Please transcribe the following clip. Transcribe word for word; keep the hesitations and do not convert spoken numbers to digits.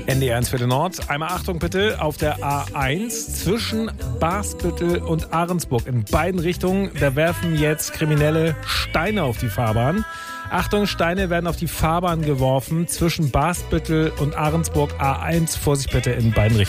N D R eins Viertel Nord. Einmal Achtung bitte auf der A eins zwischen Basbüttel und Ahrensburg. In beiden Richtungen, da werfen jetzt Kriminelle Steine auf die Fahrbahn. Achtung, Steine werden auf die Fahrbahn geworfen zwischen Basbüttel und Ahrensburg A eins. Vorsicht bitte in beiden Richtungen.